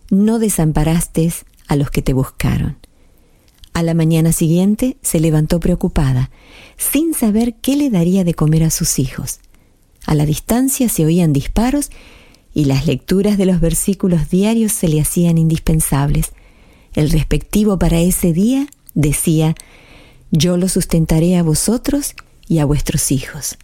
no desamparaste a los que te buscaron. A la mañana siguiente se levantó preocupada, sin saber qué le daría de comer a sus hijos. A la distancia se oían disparos y las lecturas de los versículos diarios se le hacían indispensables. El respectivo para ese día decía: yo lo sustentaré a vosotros y a vuestros hijos.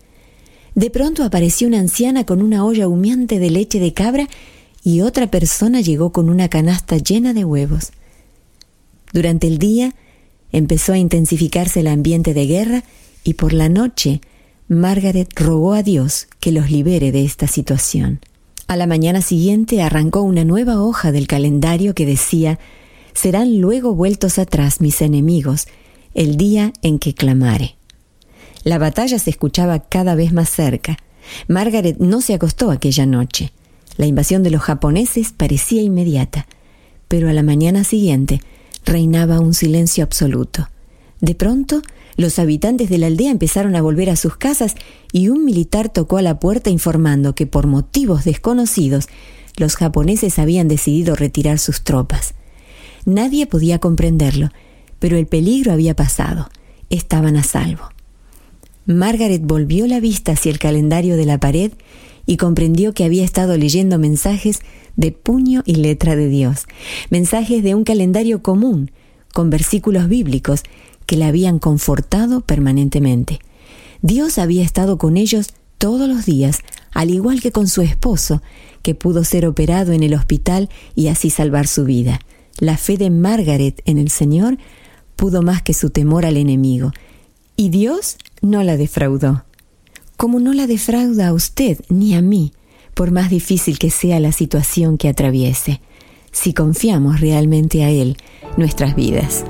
De pronto apareció una anciana con una olla humeante de leche de cabra y otra persona llegó con una canasta llena de huevos. Durante el día empezó a intensificarse el ambiente de guerra y por la noche Margaret rogó a Dios que los libere de esta situación. A la mañana siguiente arrancó una nueva hoja del calendario que decía: serán luego vueltos atrás mis enemigos el día en que clamare. La batalla se escuchaba cada vez más cerca. Margaret no se acostó aquella noche. La invasión de los japoneses parecía inmediata, pero a la mañana siguiente reinaba un silencio absoluto. De pronto, los habitantes de la aldea empezaron a volver a sus casas y un militar tocó a la puerta informando que por motivos desconocidos los japoneses habían decidido retirar sus tropas. Nadie podía comprenderlo, pero el peligro había pasado. Estaban a salvo. Margaret volvió la vista hacia el calendario de la pared y comprendió que había estado leyendo mensajes de puño y letra de Dios, mensajes de un calendario común, con versículos bíblicos que la habían confortado permanentemente. Dios había estado con ellos todos los días, al igual que con su esposo, que pudo ser operado en el hospital y así salvar su vida. La fe de Margaret en el Señor pudo más que su temor al enemigo, y Dios no la defraudó. Como no la defrauda a usted ni a mí, por más difícil que sea la situación que atraviese, si confiamos realmente a Él nuestras vidas.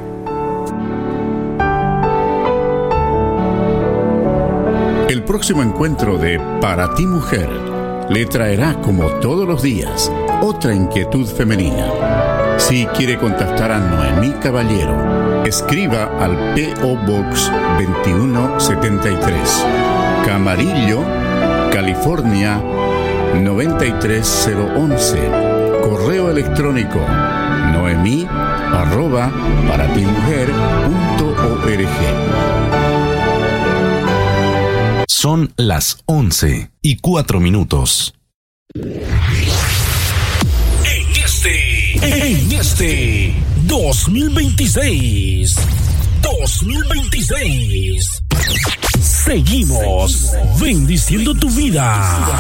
El próximo encuentro de Para ti Mujer le traerá, como todos los días, otra inquietud femenina. Si quiere contactar a Noemí Caballero, escriba al P.O. Box 2173, Camarillo, California 93011. Correo electrónico noemi@paratimujer.org. Son las 11:04. En este 2026, seguimos bendiciendo tu vida.